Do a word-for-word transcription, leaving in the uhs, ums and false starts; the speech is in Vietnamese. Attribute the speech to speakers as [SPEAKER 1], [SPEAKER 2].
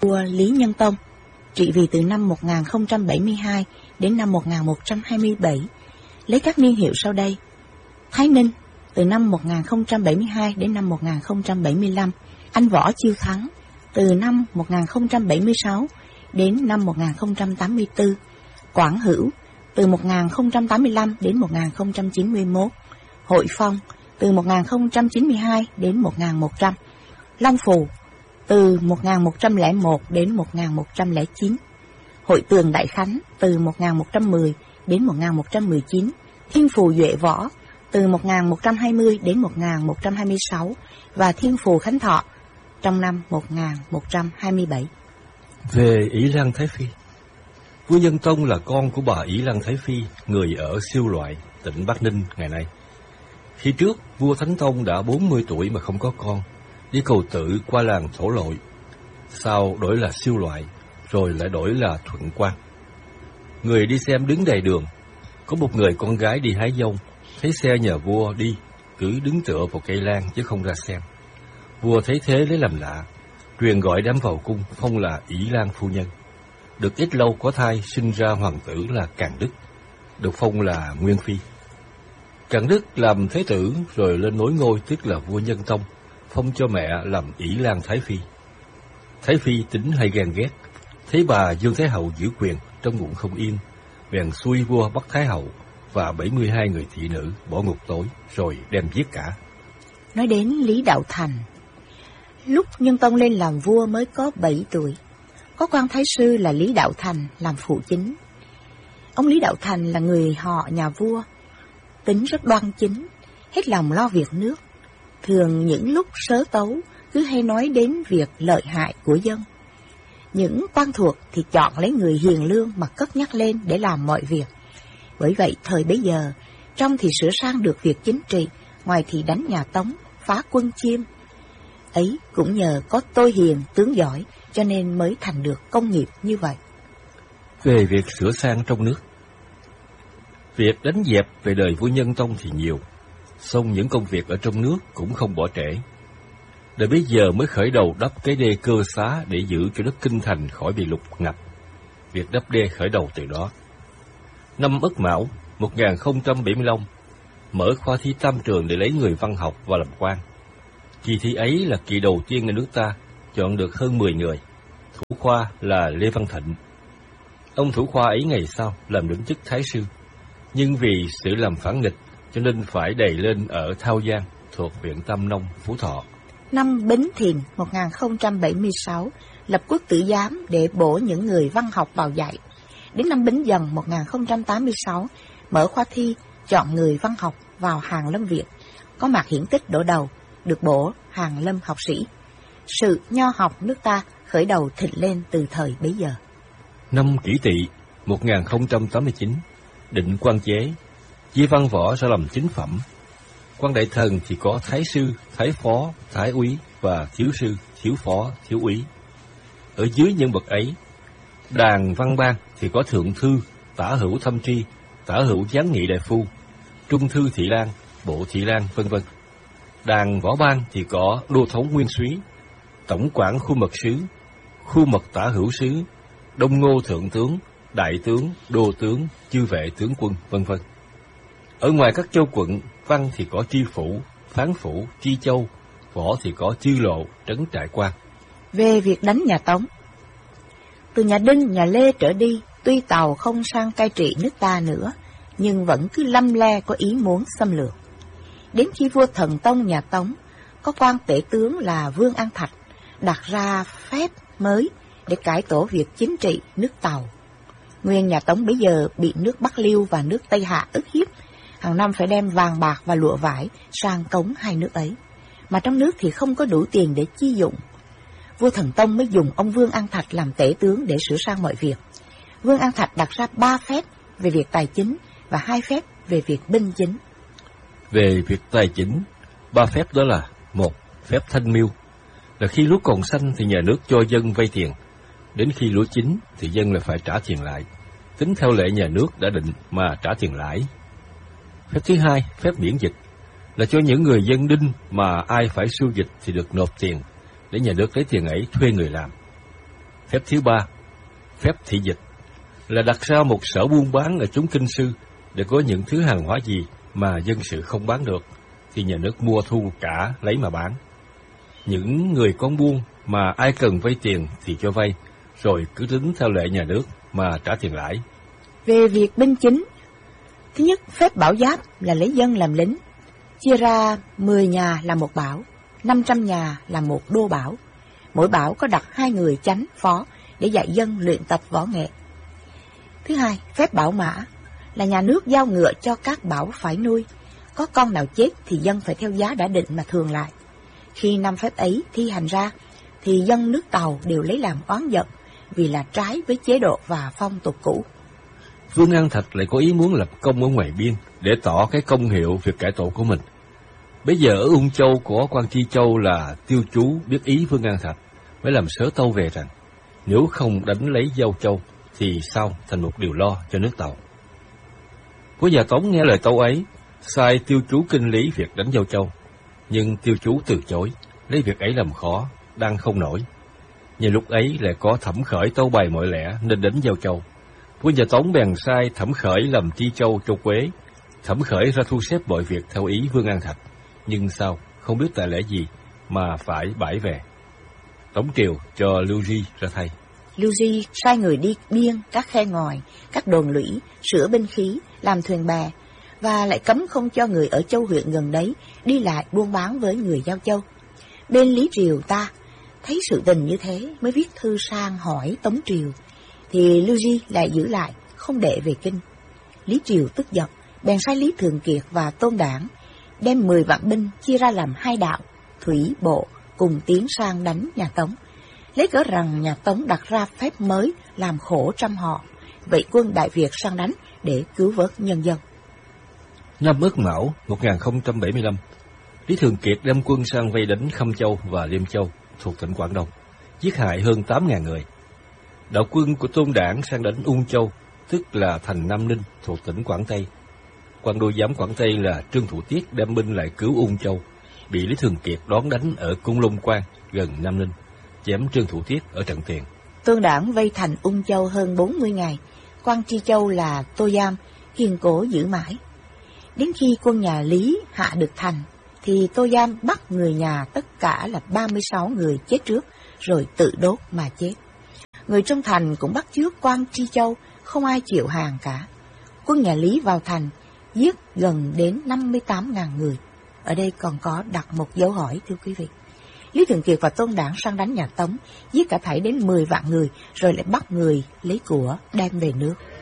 [SPEAKER 1] vua Lý Nhân Tông, trị vì từ năm một nghìn không trăm bảy mươi hai đến năm một nghìn một trăm hai mươi bảy, lấy các niên hiệu sau đây. Thái Ninh, từ năm một nghìn không trăm bảy mươi hai đến năm một nghìn không trăm bảy mươi lăm. Anh Võ Chiêu Thắng, từ năm một nghìn không trăm bảy mươi sáu đến năm một nghìn không trăm tám mươi tư. Quảng Hữu, từ một nghìn không trăm tám mươi lăm đến một nghìn không trăm chín mươi mốt. Hội Phong, từ một nghìn không trăm chín mươi hai đến một nghìn một trăm. Long Phù, từ một nghìn một trăm lẻ một đến một nghìn một trăm lẻ chín. Hội Tường Đại Khánh, từ một nghìn một trăm mười đến một nghìn một trăm mười chín. Thiên Phù Duệ Võ, từ một nghìn một trăm hai mươi đến một nghìn một trăm hai mươi sáu, và Thiên Phù Khánh Thọ trong năm một nghìn một trăm hai mươi bảy.
[SPEAKER 2] Về Ỷ Lan Thái Phi, vua Nhân Tông là con của bà Ỷ Lan Thái Phi, người ở Siêu Loại, tỉnh Bắc Ninh ngày nay. Khi trước, vua Thánh Tông đã bốn mươi tuổi mà không có con, đi cầu tự qua làng Thổ Lội. Sau đổi là Siêu Loại, rồi lại đổi là Thuận Quan. Người đi xem đứng đầy đường, có một người con gái đi hái dâu, thấy xe nhà vua đi, cứ đứng tựa vào cây lan chứ không ra xem. Vua thấy thế lấy làm lạ, truyền gọi đám vào cung, phong là Ỷ Lan phu nhân. Được ít lâu có thai, sinh ra hoàng tử là Càn Đức, được phong là Nguyên Phi. Càn Đức làm thế tử rồi lên nối ngôi, tức là vua Nhân Tông, phong cho mẹ làm Ỷ Lan Thái Phi. Thái Phi tính hay ghen ghét, thấy bà Dương Thái Hậu giữ quyền, trong bụng không yên, bèn xuôi vua bắt Thái Hậu và bảy mươi hai người thị nữ bỏ ngục tối, rồi đem giết cả.
[SPEAKER 1] Nói đến Lý Đạo Thành, lúc Nhân Tông lên làm vua mới có bảy tuổi, có quan thái sư là Lý Đạo Thành làm phụ chính. Ông Lý Đạo Thành là người họ nhà vua, tính rất đoan chính, hết lòng lo việc nước. Thường những lúc sớ tấu cứ hay nói đến việc lợi hại của dân. Những quan thuộc thì chọn lấy người hiền lương mà cất nhắc lên để làm mọi việc. Bởi vậy thời bấy giờ, trong thì sửa sang được việc chính trị, ngoài thì đánh nhà Tống, phá quân Chiêm. Ấy cũng nhờ có tôi hiền tướng giỏi, cho nên mới thành được công nghiệp như vậy.
[SPEAKER 2] Về việc sửa sang trong nước, việc đánh dẹp về đời vua Nhân Tông thì nhiều, song những công việc ở trong nước cũng không bỏ trễ. Đời bấy giờ mới khởi đầu đắp cái đê Cơ Xá để giữ cho đất Kinh Thành khỏi bị lụt ngập. Việc đắp đê khởi đầu từ đó. Năm Ất Mão một nghìn không trăm bảy mươi lăm, mở khoa thi Tam Trường để lấy người văn học vào làm quan. Kỳ thi ấy là kỳ đầu tiên ở nước ta, chọn được hơn mười người. Thủ khoa là Lê Văn Thịnh. Ông thủ khoa ấy ngày sau làm đến chức thái sư, nhưng vì sự làm phản nghịch cho nên phải đày lên ở Thao Giang, thuộc huyện Tam Nông, Phú Thọ.
[SPEAKER 1] Năm Bính Thìn một nghìn không trăm bảy mươi sáu, lập quốc tử giám để bổ những người văn học vào dạy. Đến năm Bính Dần một nghìn không trăm tám mươi sáu, mở khoa thi, chọn người văn học vào Hàn Lâm Viện. Có Mạc Hiển Tích đổ đầu, được bổ Hàn Lâm học sĩ. Sự nho học nước ta khởi đầu thịnh lên từ thời bấy giờ.
[SPEAKER 2] Năm Kỷ Tỵ một nghìn không trăm tám mươi chín, định quan chế, chia văn võ ra làm chính phẩm. Quan đại thần thì có thái sư, thái phó, thái úy và thiếu sư, thiếu phó, thiếu úy. Ở dưới những bậc ấy, đàn văn ban thì có thượng thư, tả hữu thâm tri, tả hữu giáng nghị đại phu, trung thư thị lang, bộ thị lang, vân vân. Đàn võ ban thì có đô thống nguyên soái, tổng quản khu mật sứ, khu mật tả hữu sứ, đông ngô thượng tướng, đại tướng, đô tướng, chư vệ tướng quân, vân vân. Ở ngoài các châu quận, văn thì có tri phủ, phán phủ, tri châu, võ thì có chư lộ, trấn trại quan.
[SPEAKER 1] Về việc đánh nhà Tống, từ nhà Đinh, nhà Lê trở đi, tuy Tàu không sang cai trị nước ta nữa, nhưng vẫn cứ lăm le có ý muốn xâm lược. Đến khi vua Thần Tông nhà Tống, có quan tể tướng là Vương An Thạch, đặt ra phép mới để cải tổ việc chính trị nước Tàu. Nguyên nhà Tống bấy giờ bị nước Bắc Liêu và nước Tây Hạ ức hiếp, hàng năm phải đem vàng bạc và lụa vải sang cống hai nước ấy, mà trong nước thì không có đủ tiền để chi dụng. Vua Thần Tông mới dùng ông Vương An Thạch làm tể tướng để sửa sang mọi việc. Vương An Thạch đặt ra ba phép về việc tài chính và hai phép về việc binh chính.
[SPEAKER 2] Về việc tài chính, ba phép đó là: một, phép thanh miêu, là khi lúa còn xanh thì nhà nước cho dân vay tiền, đến khi lúa chín thì dân lại phải trả tiền lại, tính theo lệ nhà nước đã định mà trả tiền lãi. Phép thứ hai, phép miễn dịch, là cho những người dân đinh mà ai phải sưu dịch thì được nộp tiền, để nhà nước lấy tiền ấy thuê người làm. Phép thứ ba, phép thị dịch, là đặt ra một sở buôn bán ở chốn kinh sư để có những thứ hàng hóa gì mà dân sự không bán được, thì nhà nước mua thu cả lấy mà bán. Những người con buôn mà ai cần vay tiền thì cho vay, rồi cứ tính theo lệ nhà nước mà trả tiền lãi.
[SPEAKER 1] Về việc binh chính, thứ nhất, phép bảo giáp là lấy dân làm lính, chia ra mười nhà là một bảo, năm trăm nhà là một đô bảo. Mỗi bảo có đặt hai người chánh phó để dạy dân luyện tập võ nghệ. Thứ hai, phép bảo mã là nhà nước giao ngựa cho các bảo phải nuôi. Có con nào chết thì dân phải theo giá đã định mà thường lại. Khi năm phép ấy thi hành ra, thì dân nước Tàu đều lấy làm oán giận, vì là trái với chế độ và phong tục cũ.
[SPEAKER 2] Vương An Thạch lại có ý muốn lập công ở ngoài biên để tỏ cái công hiệu việc cải tổ của mình. Bây giờ ở Ung Châu của quan Tri Châu là Tiêu Chú biết ý Vương An Thạch, mới làm sớ tâu về rằng nếu không đánh lấy Giao Châu thì sao thành một điều lo cho nước Tàu. Vua nhà Tống nghe lời tâu ấy, sai Tiêu Chú kinh lý việc đánh Giao Châu, nhưng Tiêu Chú từ chối, lấy việc ấy làm khó, đang không nổi. Nhưng lúc ấy lại có Thẩm Khởi tâu bày mọi lẽ nên đánh Giao Châu. Vua nhà Tống bèn sai Thẩm Khởi làm Tri Châu Châu Quế. Thẩm Khởi ra thu xếp mọi việc theo ý Vương An Thạch, nhưng sao không biết tại lẽ gì mà phải bãi về. Tống triều cho Lưu Di ra thay.
[SPEAKER 1] Lưu Di sai người đi biên các khe ngòi, các đồn lũy, sửa binh khí, làm thuyền bè, và lại cấm không cho người ở châu huyện gần đấy đi lại buôn bán với người Giao Châu. Bên Lý Triều ta thấy sự tình như thế mới viết thư sang hỏi Tống triều, thì Lưu Di lại giữ lại không để về kinh. Lý Triều tức giận, bèn sai Lý Thường Kiệt và Tôn Đảng đem mười vạn binh chia ra làm hai đạo, thủy bộ, cùng tiến sang đánh nhà Tống, lấy cớ rằng nhà Tống đặt ra phép mới làm khổ trăm họ, vậy quân Đại Việt sang đánh để cứu vớt nhân dân.
[SPEAKER 2] Năm Ất Mão một nghìn không trăm bảy mươi lăm, Lý Thường Kiệt đem quân sang vây đánh Khâm Châu và Liêm Châu thuộc tỉnh Quảng Đông, giết hại hơn tám nghìn người. Đạo quân của Tôn Đảng sang đánh Ung Châu, tức là thành Nam Ninh thuộc tỉnh Quảng Tây. Quan đô giám Quảng Tây là Trương Thủ Tiết đem binh lại cứu Ung Châu, bị Lý Thường Kiệt đón đánh ở Cung Lung Quan gần Nam Ninh, chém Trương Thủ Tiết ở trận tiền.
[SPEAKER 1] Tôn Đảng vây thành Ung Châu hơn bốn mươi ngày, quan Tri Châu là Tô Giam kiên cố giữ mãi. Đến khi quân nhà Lý hạ được thành, thì Tô Giam bắt người nhà tất cả là ba mươi sáu người chết trước, rồi tự đốt mà chết. Người trong thành cũng bắt chước quan Tri Châu, không ai chịu hàng cả. Quân nhà Lý vào thành, giết gần đến năm mươi tám nghìn người. Ở đây còn có đặt một dấu hỏi, thưa quý vị. Lý Thường Kiệt và Tôn Đảng sang đánh nhà Tống, giết cả thảy đến mười vạn người, rồi lại bắt người lấy của đem về nước.